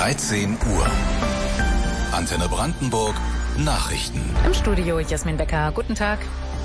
13 Uhr. Antenne Brandenburg, Nachrichten. Im Studio Jasmin Becker. Guten Tag.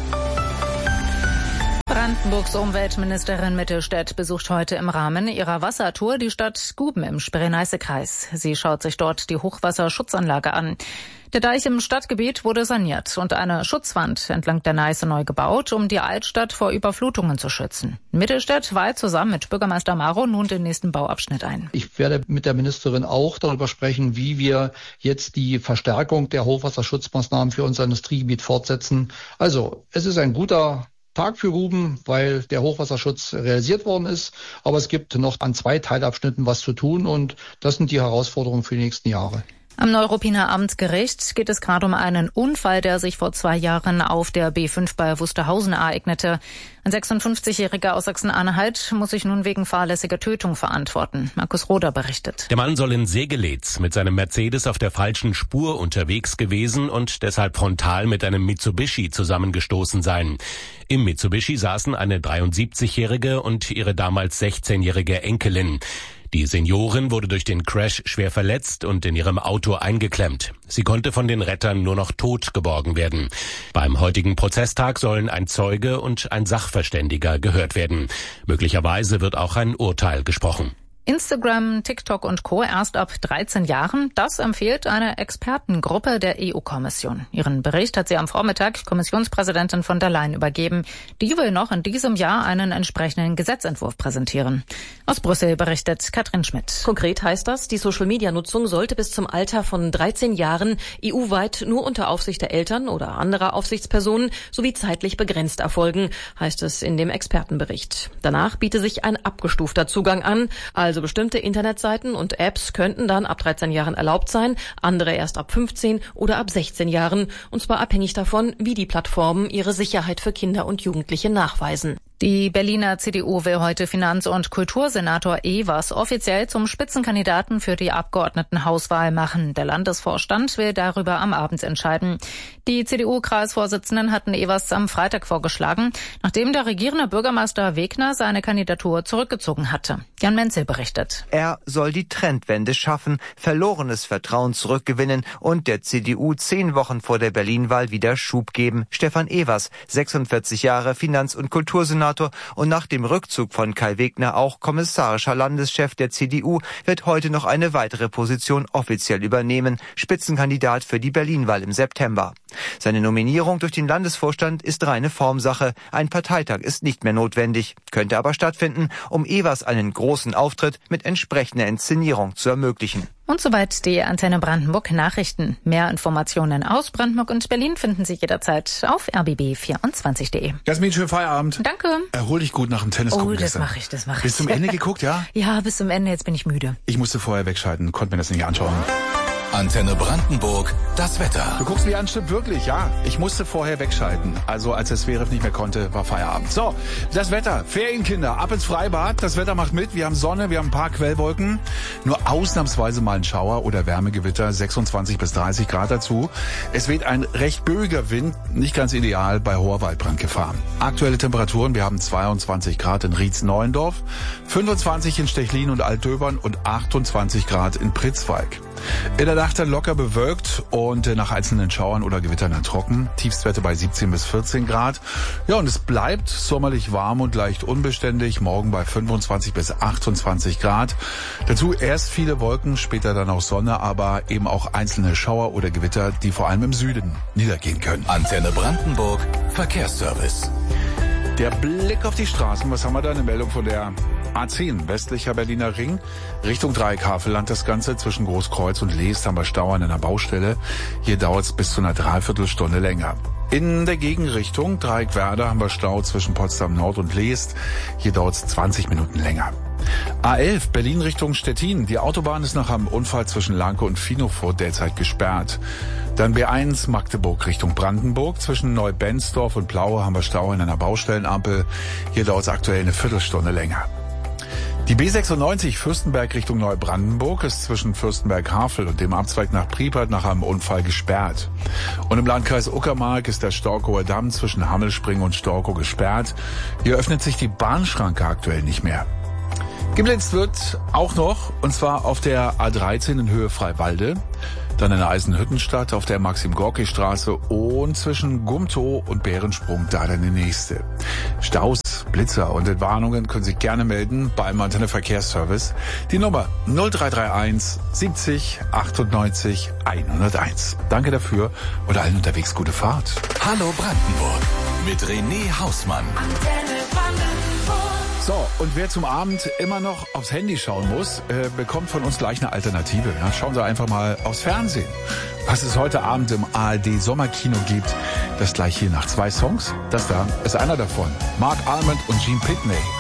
Brandenburgs Umweltministerin Mittelstädt besucht heute im Rahmen ihrer Wassertour die Stadt Guben im Spree-Neiße-Kreis. Sie schaut sich dort die Hochwasserschutzanlage an. Der Deich im Stadtgebiet wurde saniert und eine Schutzwand entlang der Neiße neu gebaut, um die Altstadt vor Überflutungen zu schützen. Mittelstädt weiht zusammen mit Bürgermeister Maro nun den nächsten Bauabschnitt ein. Ich werde mit der Ministerin auch darüber sprechen, wie wir jetzt die Verstärkung der Hochwasserschutzmaßnahmen für unser Industriegebiet fortsetzen. Also, es ist ein guter Tag für Guben, weil der Hochwasserschutz realisiert worden ist. Aber es gibt noch an 2 Teilabschnitten was zu tun und das sind die Herausforderungen für die nächsten Jahre. Am Neuruppiner Amtsgericht geht es gerade um einen Unfall, der sich vor 2 Jahren auf der B5 bei Wusterhausen ereignete. Ein 56-Jähriger aus Sachsen-Anhalt muss sich nun wegen fahrlässiger Tötung verantworten. Markus Roder berichtet. Der Mann soll in Segelitz mit seinem Mercedes auf der falschen Spur unterwegs gewesen und deshalb frontal mit einem Mitsubishi zusammengestoßen sein. Im Mitsubishi saßen eine 73-Jährige und ihre damals 16-jährige Enkelin. Die Seniorin wurde durch den Crash schwer verletzt und in ihrem Auto eingeklemmt. Sie konnte von den Rettern nur noch tot geborgen werden. Beim heutigen Prozesstag sollen ein Zeuge und ein Sachverständiger gehört werden. Möglicherweise wird auch ein Urteil gesprochen. Instagram, TikTok und Co. erst ab 13 Jahren. Das empfiehlt eine Expertengruppe der EU-Kommission. Ihren Bericht hat sie am Vormittag Kommissionspräsidentin von der Leyen übergeben. Die will noch in diesem Jahr einen entsprechenden Gesetzentwurf präsentieren. Aus Brüssel berichtet Katrin Schmidt. Konkret heißt das, die Social-Media-Nutzung sollte bis zum Alter von 13 Jahren EU-weit nur unter Aufsicht der Eltern oder anderer Aufsichtspersonen sowie zeitlich begrenzt erfolgen, heißt es in dem Expertenbericht. Danach biete sich ein abgestufter Zugang an, also bestimmte Internetseiten und Apps könnten dann ab 13 Jahren erlaubt sein, andere erst ab 15 oder ab 16 Jahren, und zwar abhängig davon, wie die Plattformen ihre Sicherheit für Kinder und Jugendliche nachweisen. Die Berliner CDU will heute Finanz- und Kultursenator Ewers offiziell zum Spitzenkandidaten für die Abgeordnetenhauswahl machen. Der Landesvorstand will darüber am Abend entscheiden. Die CDU-Kreisvorsitzenden hatten Ewers am Freitag vorgeschlagen, nachdem der regierende Bürgermeister Wegner seine Kandidatur zurückgezogen hatte. Jan Menzel berichtet. Er soll die Trendwende schaffen, verlorenes Vertrauen zurückgewinnen und der CDU 10 Wochen vor der Berlin-Wahl wieder Schub geben. Stefan Ewers, 46 Jahre, Finanz- und Kultursenator und nach dem Rückzug von Kai Wegner auch kommissarischer Landeschef der CDU, wird heute noch eine weitere Position offiziell übernehmen, Spitzenkandidat für die Berlin-Wahl im September. Seine Nominierung durch den Landesvorstand ist reine Formsache. Ein Parteitag ist nicht mehr notwendig, könnte aber stattfinden, um Ewers einen großen Auftritt mit entsprechender Inszenierung zu ermöglichen. Und soweit die Antenne Brandenburg Nachrichten. Mehr Informationen aus Brandenburg und Berlin finden Sie jederzeit auf rbb24.de. Jasmin, schönen Feierabend. Danke. Erhol dich gut nach dem Tennis gucken. Oh, das mache ich. Bis zum Ende geguckt, ja? Ja, bis zum Ende. Jetzt bin ich müde. Ich musste vorher wegschalten, konnte mir das nicht anschauen. Antenne Brandenburg, das Wetter. Du guckst mich an, stimmt wirklich, ja. Ich musste vorher wegschalten. Also als der Zverev nicht mehr konnte, war Feierabend. So, das Wetter. Ferienkinder, ab ins Freibad. Das Wetter macht mit. Wir haben Sonne, wir haben ein paar Quellwolken. Nur ausnahmsweise mal ein Schauer oder Wärmegewitter. 26 bis 30 Grad dazu. Es weht ein recht böiger Wind. Nicht ganz ideal bei hoher Waldbrandgefahr. Aktuelle Temperaturen. Wir haben 22 Grad in Rietz-Neuendorf, 25 in Stechlin und Altdöbern und 28 Grad in Pritzwalk. In der Nacht dann locker bewölkt und nach einzelnen Schauern oder Gewittern dann trocken. Tiefstwerte bei 17 bis 14 Grad. Ja, und es bleibt sommerlich warm und leicht unbeständig. Morgen bei 25 bis 28 Grad. Dazu erst viele Wolken, später dann auch Sonne, aber eben auch einzelne Schauer oder Gewitter, die vor allem im Süden niedergehen können. Antenne Brandenburg, Verkehrsservice. Der Blick auf die Straßen, was haben wir da? Eine Meldung von der A10, westlicher Berliner Ring, Richtung Dreieck-Havelland das Ganze. Zwischen Großkreuz und Leest haben wir Stau an einer Baustelle. Hier dauert es bis zu einer Dreiviertelstunde länger. In der Gegenrichtung Dreieck-Werder haben wir Stau zwischen Potsdam Nord und Leest. Hier dauert es 20 Minuten länger. A11, Berlin Richtung Stettin. Die Autobahn ist nach einem Unfall zwischen Lanke und Finofurt derzeit gesperrt. Dann B1 Magdeburg Richtung Brandenburg. Zwischen Neubensdorf und Plaue haben wir Stau in einer Baustellenampel. Hier dauert es aktuell eine Viertelstunde länger. Die B96 Fürstenberg Richtung Neubrandenburg ist zwischen Fürstenberg-Havel und dem Abzweig nach Priepert nach einem Unfall gesperrt. Und im Landkreis Uckermark ist der Storkower Damm zwischen Hammelspringen und Storkow gesperrt. Hier öffnet sich die Bahnschranke aktuell nicht mehr. Geblitzt wird auch noch, und zwar auf der A13 in Höhe Freiwalde, dann in der Eisenhüttenstadt auf der Maxim-Gorki-Straße und zwischen Gumtow und Bärensprung da dann die nächste. Staus, Blitzer und Entwarnungen können sich gerne melden beim Antenne Verkehrsservice. Die Nummer 0331 70 98 101. Danke dafür und allen unterwegs gute Fahrt. Hallo Brandenburg mit René Hausmann. Antenne Brandenburg. So, und wer zum Abend immer noch aufs Handy schauen muss, bekommt von uns gleich eine Alternative. Ja, schauen Sie einfach mal aufs Fernsehen, was es heute Abend im ARD Sommerkino gibt. Das gleich hier nach 2 Songs. Das da ist einer davon. Mark Almond und Gene Pitney.